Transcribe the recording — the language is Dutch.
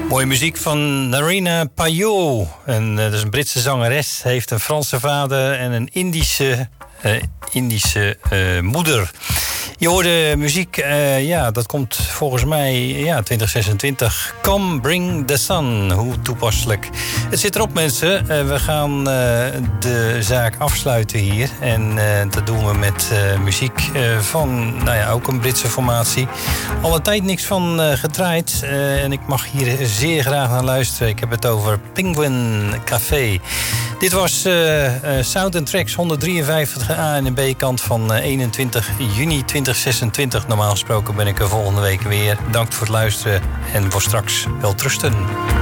Mooie muziek van Narina Payot. Dat is een Britse zangeres. Heeft een Franse vader en een Indische moeder. Je hoorde muziek, dat komt volgens mij 2026. Come Bring the Sun. Hoe toepasselijk. Het zit erop, mensen. We gaan de zaak afsluiten hier. En dat doen we met muziek van ook een Britse formatie. Al een tijd niks van gedraaid. En ik mag hier zeer graag naar luisteren. Ik heb het over Penguin Café. Dit was Sound & Tracks 153 A en B-kant van 21 juni 2026. Normaal gesproken ben ik er volgende week weer. Bedankt voor het luisteren en voor straks wel trusten.